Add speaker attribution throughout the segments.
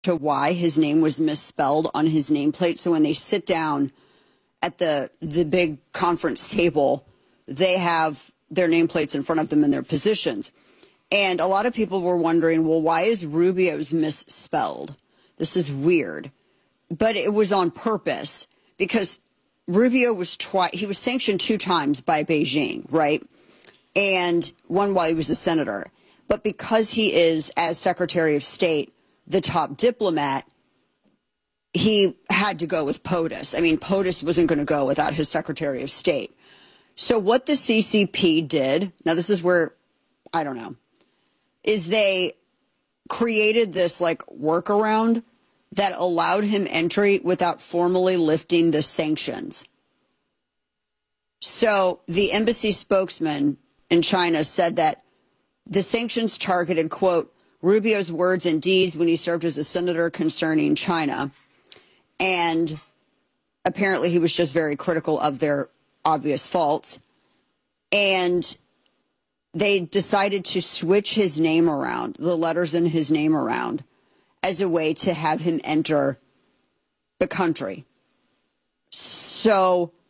Speaker 1: to why his name was misspelled on his nameplate. So when they sit down at the big conference table, they have their nameplates in front of them in their positions. And a lot of people were wondering, well, why is Rubio's misspelled? This is weird. But it was on purpose because Rubio was he was sanctioned 2 times by Beijing, right? And one while he was a senator. But because he is, as Secretary of State, the top diplomat, he had to go with POTUS. I mean, POTUS wasn't going to go without his Secretary of State. So what the CCP did, now this is where, I don't know, is they created this like workaround that allowed him entry without formally lifting the sanctions. So the embassy spokesman in China said that the sanctions targeted, quote, Rubio's words and deeds when he served as a senator concerning China. And apparently he was just very critical of their obvious faults. And they decided to switch his name around, the letters in his name around, as a way to have him enter the country. So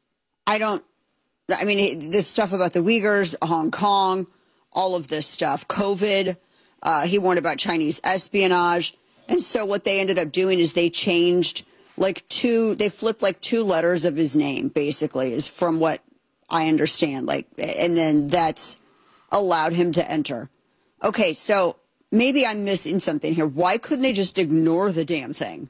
Speaker 1: this stuff about the Uyghurs, Hong Kong, all of this stuff, COVID, he warned about Chinese espionage. And so what they ended up doing is they changed they flipped like 2 letters of his name, basically, is from what I understand. And then that's allowed him to enter. Okay, so maybe I'm missing something here. Why couldn't they just ignore the damn thing?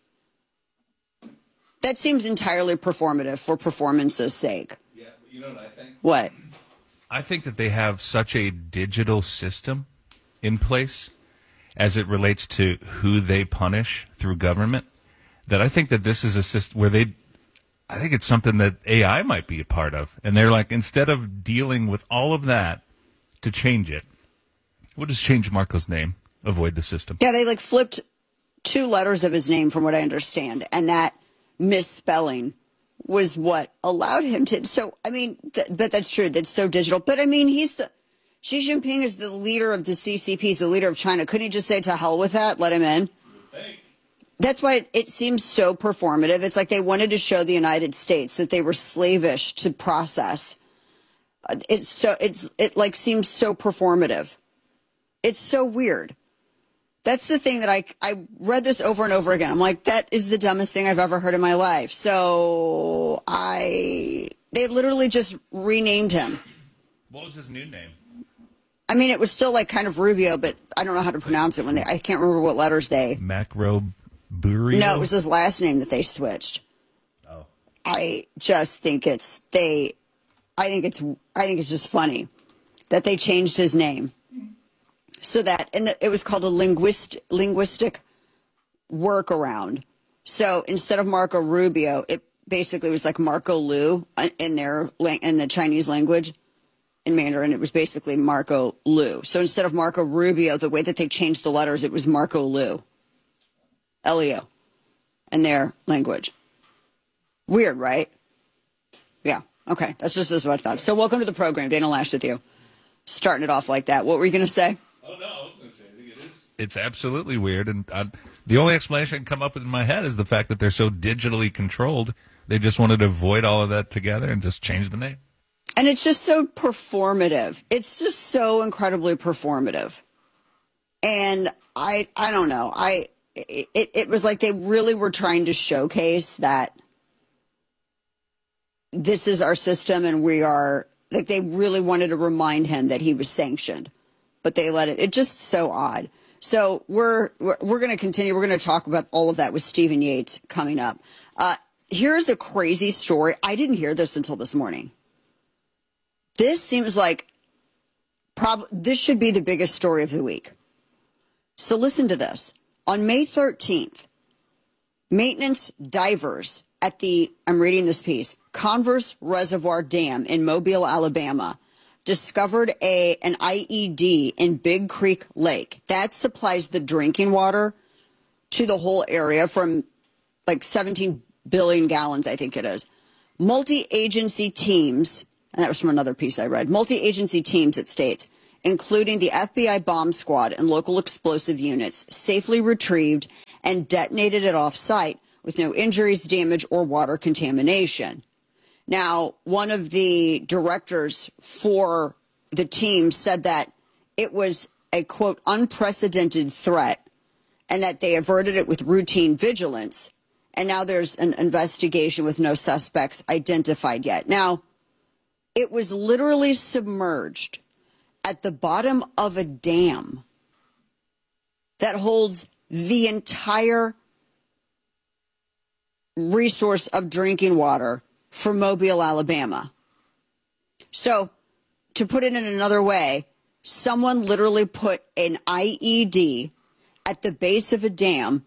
Speaker 1: That seems entirely performative for performance's sake.
Speaker 2: Yeah, you know what I think?
Speaker 1: What?
Speaker 2: I think that they have such a digital system in place as it relates to who they punish through government that I think that this is a system where I think it's something that AI might be a part of. And they're like, instead of dealing with all of that to change it, we'll just change Marco's name, avoid the system.
Speaker 1: Yeah, they flipped 2 letters of his name from what I understand. And that misspelling was what allowed him to. So, I mean, but that's true. That's so digital. But I mean, Xi Jinping is the leader of the CCP. He's the leader of China. Couldn't he just say to hell with that? Let him in. That's why it seems so performative. It's like they wanted to show the United States that they were slavish to process. It seems so performative. It's so weird. That's the thing that I read this over and over again. I'm like, that is the dumbest thing I've ever heard in my life. So they literally just renamed him.
Speaker 2: What was his new name?
Speaker 1: I mean, it was still kind of Rubio, but I don't know how to pronounce it I can't remember what letters
Speaker 2: Macro Burio?
Speaker 1: No, it was his last name that they switched.
Speaker 2: Oh.
Speaker 1: I just think I think it's just funny that they changed his name so that, and it was called a linguistic workaround. So instead of Marco Rubio, it basically was like Marco Lu in the Chinese language. In Mandarin, it was basically Marco Lu. So instead of Marco Rubio, the way that they changed the letters, it was Marco Lu. Leo in their language. Weird, right? Yeah. Okay. That's just what I thought. So welcome to the program. Dana Loesch with you. Starting it off like that. What were you going to say?
Speaker 2: Oh, no. I was going to say, I think it is. It's absolutely weird. And the only explanation I can come up with in my head is the fact that they're so digitally controlled. They just wanted to avoid all of that together and just change the name.
Speaker 1: And it's just so performative. It's just so incredibly performative. And I don't know. It was like they really were trying to showcase that this is our system and we are, they really wanted to remind him that he was sanctioned, but they let it. It's just so odd. So we're going to continue. We're going to talk about all of that with Stephen Yates coming up. Here's a crazy story. I didn't hear this until this morning. This seems like this should be the biggest story of the week. So listen to this. On May 13th, maintenance divers at I'm reading this piece, Converse Reservoir Dam in Mobile, Alabama, discovered an IED in Big Creek Lake. That supplies the drinking water to the whole area from 17 billion gallons, I think it is. Multi-agency teams, and that was from another piece I read, multi-agency teams, it states, including the FBI bomb squad and local explosive units, safely retrieved and detonated it off-site with no injuries, damage, or water contamination. Now, one of the directors for the team said that it was a, quote, unprecedented threat and that they averted it with routine vigilance. And now there's an investigation with no suspects identified yet. Now, it was literally submerged at the bottom of a dam that holds the entire resource of drinking water for Mobile, Alabama. So, to put it in another way, someone literally put an IED at the base of a dam,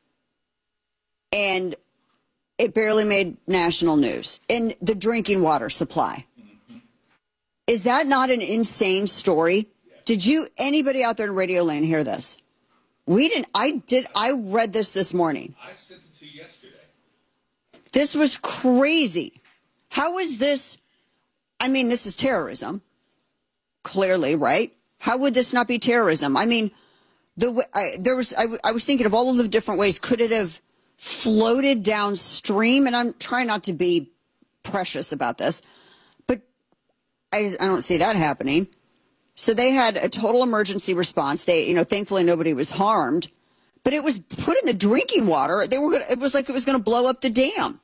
Speaker 1: and it barely made national news in the drinking water supply. Is that not an insane story? Did anybody out there in Radio Land hear this? We didn't. I read this morning.
Speaker 2: I sent it to you yesterday.
Speaker 1: This was crazy. How is this? I mean, this is terrorism. Clearly, right? How would this not be terrorism? I mean, I was thinking of all of the different ways. Could it have floated downstream? And I'm trying not to be precious about this, but I don't see that happening. So they had a total emergency response. Thankfully nobody was harmed, but it was put in the drinking water. It was like it was going to blow up the dam.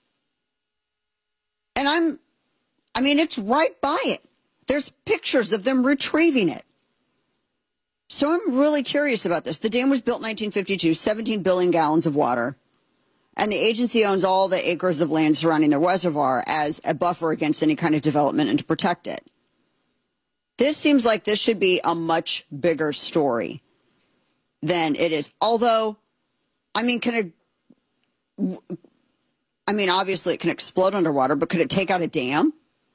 Speaker 1: And it's right by it. There's pictures of them retrieving it. So I'm really curious about this. The dam was built in 1952, 17 billion gallons of water. And the agency owns all the acres of land surrounding the reservoir as a buffer against any kind of development and to protect it. This seems like this should be a much bigger story than it is. Although, obviously it can explode underwater, but could it take out a dam?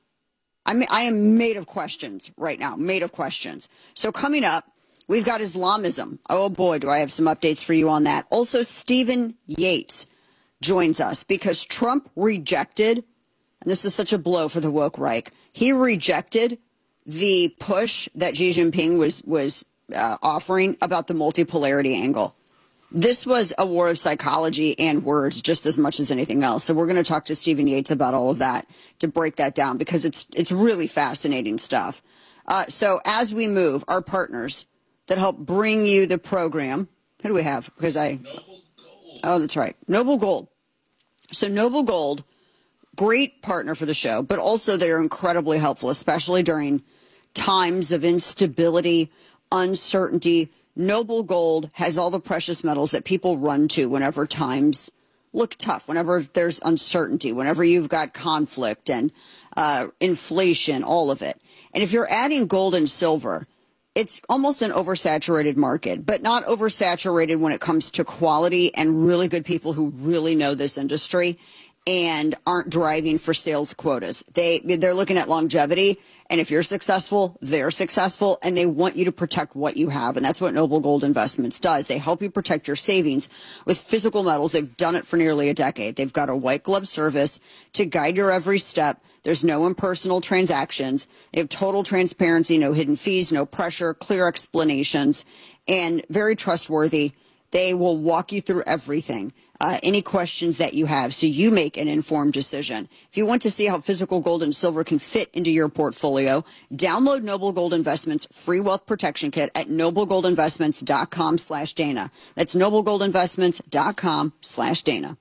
Speaker 1: I am made of questions right now, made of questions. So coming up, we've got Islamism. Oh boy, do I have some updates for you on that. Also, Stephen Yates joins us because Trump rejected, and this is such a blow for the woke Reich, he rejected the push that Xi Jinping was offering about the multipolarity angle. This was a war of psychology and words just as much as anything else. So we're going to talk to Stephen Yates about all of that to break that down because it's really fascinating stuff. So as we move, our partners that help bring you the program, who do we have?
Speaker 2: Noble Gold.
Speaker 1: Oh, that's right. Noble Gold. So Noble Gold, great partner for the show, but also they're incredibly helpful, especially during times of instability, uncertainty. Noble Gold has all the precious metals that people run to whenever times look tough, whenever there's uncertainty, whenever you've got conflict and inflation, all of it. And if you're adding gold and silver, it's almost an oversaturated market, but not oversaturated when it comes to quality and really good people who really know this industry and aren't driving for sales quotas. They're looking at longevity, and if you're successful, they're successful, and they want you to protect what you have, and that's what Noble Gold Investments does. They help you protect your savings with physical metals. They've done it for nearly a decade. They've got a white glove service to guide your every step. There's no impersonal transactions. They have total transparency, no hidden fees, no pressure, clear explanations, and very trustworthy. They will walk you through everything. Any questions that you have, so you make an informed decision. If you want to see how physical gold and silver can fit into your portfolio, download Noble Gold Investments free wealth protection kit at noblegoldinvestments.com/Dana. That's noblegoldinvestments.com/Dana.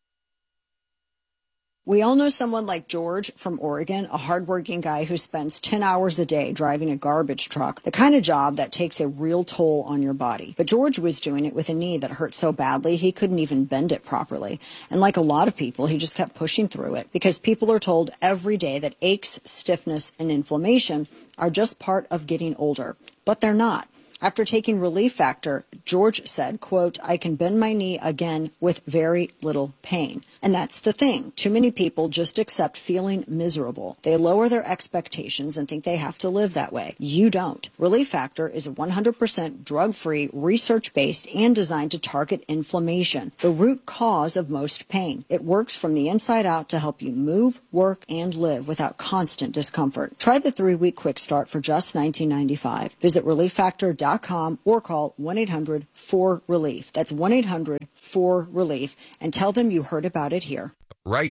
Speaker 1: We all know someone like George from Oregon, a hardworking guy who spends 10 hours a day driving a garbage truck, the kind of job that takes a real toll on your body. But George was doing it with a knee that hurt so badly he couldn't even bend it properly. And like a lot of people, he just kept pushing through it because people are told every day that aches, stiffness, and inflammation are just part of getting older. But they're not. After taking Relief Factor, George said, quote, "I can bend my knee again with very little pain." And that's the thing. Too many people just accept feeling miserable. They lower their expectations and think they have to live that way. You don't. Relief Factor is 100% drug-free, research-based, and designed to target inflammation, the root cause of most pain. It works from the inside out to help you move, work, and live without constant discomfort. Try the 3-week quick start for just $19.95. Visit ReliefFactor.com or call 1-800-4RELIEF. That's 1-800-4RELIEF and tell them you heard about it here.
Speaker 3: Right.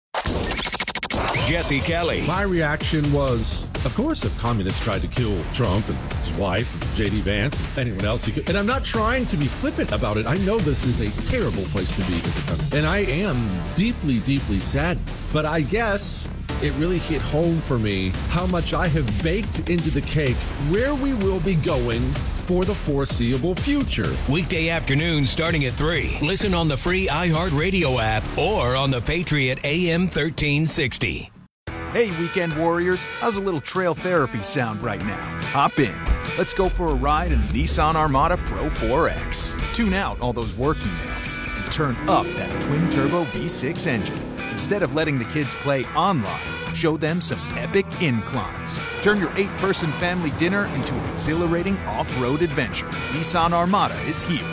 Speaker 3: Jesse Kelly.
Speaker 4: My reaction was, of course, if communists tried to kill Trump and his wife, and J.D. Vance, and anyone else he could. And I'm not trying to be flippant about it. I know this is a terrible place to be as a country. And I am deeply, deeply sad. But I guess it really hit home for me how much I have baked into the cake where we will be going for the foreseeable future.
Speaker 3: Weekday afternoons starting at 3. Listen on the free iHeartRadio app or on the Patriot AM 1360.
Speaker 5: Hey, weekend warriors, how's a little trail therapy sound right now? Hop in. Let's go for a ride in the Nissan Armada Pro 4X. Tune out all those work emails and turn up that twin-turbo V6 engine. Instead of letting the kids play online, show them some epic inclines. Turn your 8-person family dinner into an exhilarating off-road adventure. Nissan Armada is here.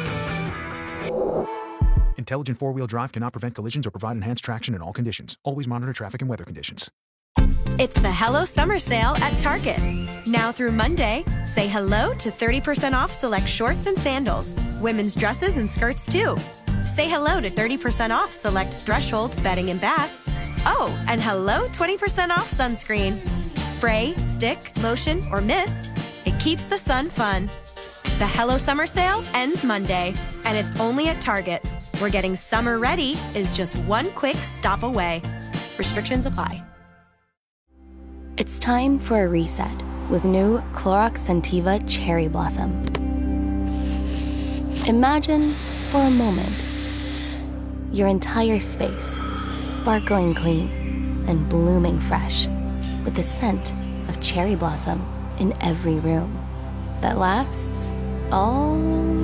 Speaker 5: Intelligent four-wheel drive cannot prevent collisions or provide enhanced traction in all conditions. Always monitor traffic and weather conditions.
Speaker 6: It's the Hello Summer Sale at Target. Now through Monday, say hello to 30% off select shorts and sandals, women's dresses and skirts too. Say hello to 30% off select Threshold bedding and bath. Oh, and hello 20% off sunscreen. Spray, stick, lotion, or mist. It keeps the sun fun. The Hello Summer Sale ends Monday, and it's only at Target, where getting summer ready is just one quick stop away. Restrictions apply.
Speaker 7: It's time for a reset with new Clorox Scentiva Cherry Blossom. Imagine, for a moment, your entire space sparkling clean and blooming fresh with the scent of cherry blossom in every room that lasts all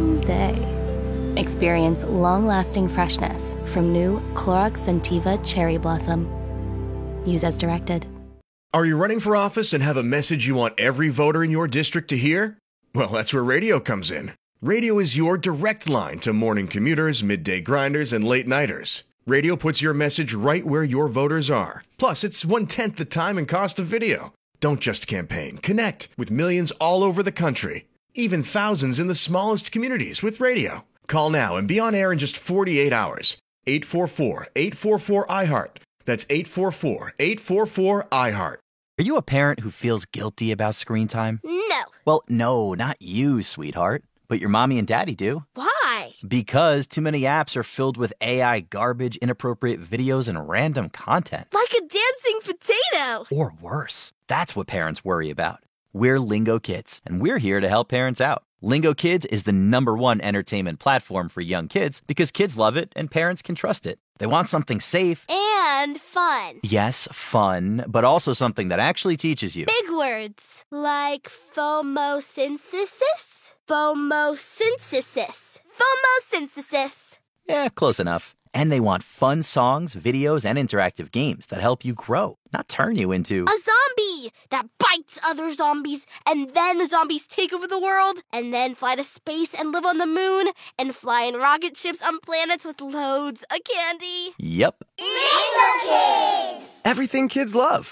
Speaker 7: day. Experience long-lasting freshness from new Clorox Scentiva Cherry Blossom. Use as directed.
Speaker 8: Are you running for office and have a message you want every voter in your district to hear? Well, that's where radio comes in. Radio is your direct line to morning commuters, midday grinders, and late-nighters. Radio puts your message right where your voters are. Plus, it's 1/10 the time and cost of video. Don't just campaign. Connect with millions all over the country. Even thousands in the smallest communities with radio. Call now and be on air in just 48 hours. 844-844-iHeart. That's 844-844-iHeart.
Speaker 9: Are you a parent who feels guilty about screen time?
Speaker 10: No.
Speaker 9: Well, no, not you, sweetheart. But your mommy and daddy do.
Speaker 10: Why?
Speaker 9: Because too many apps are filled with AI garbage, inappropriate videos, and random content.
Speaker 10: Like a dancing potato.
Speaker 9: Or worse. That's what parents worry about. We're Lingo Kids, and we're here to help parents out. Lingo Kids is the #1 entertainment platform for young kids because kids love it and parents can trust it. They want something safe.
Speaker 10: And fun.
Speaker 9: Yes, fun, but also something that actually teaches you.
Speaker 10: Big words. Like phomosynthesis? Phomosynthesis. Phomosynthesis.
Speaker 9: Yeah, close enough. And they want fun songs, videos, and interactive games that help you grow, not turn you into
Speaker 10: a zombie that bites other zombies, and then the zombies take over the world, and then fly to space and live on the moon, and fly in rocket ships on planets with loads of candy.
Speaker 9: Yep.
Speaker 10: Lingo Kids!
Speaker 11: Everything kids love.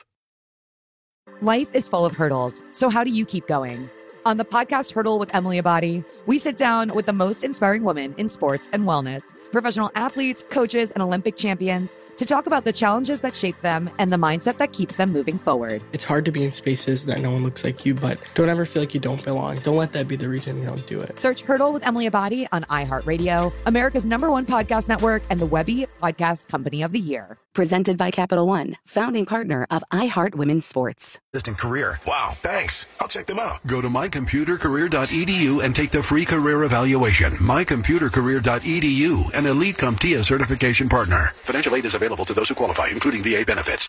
Speaker 12: Life is full of hurdles, so how do you keep going? On the podcast Hurdle with Emily Abadi, we sit down with the most inspiring women in sports and wellness, professional athletes, coaches, and Olympic champions to talk about the challenges that shape them and the mindset that keeps them moving forward.
Speaker 13: It's hard to be in spaces that no one looks like you, but don't ever feel like you don't belong. Don't let that be the reason you don't do it.
Speaker 12: Search Hurdle with Emily Abadi on iHeartRadio, America's #1 podcast network, and the Webby Podcast Company of the Year.
Speaker 14: Presented by Capital One, founding partner of iHeart Women's Sports.
Speaker 15: Distant career. Wow, thanks. I'll check them out. Go to mycomputercareer.edu and take the free career evaluation. Mycomputercareer.edu, an elite CompTIA certification partner. Financial aid is available to those who qualify, including VA benefits.